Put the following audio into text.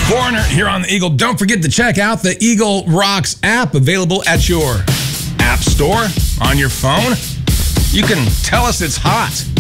Foreigner here on the Eagle. Don't forget to check out the Eagle Rocks app, available at your app store on your phone. You can tell us it's hot.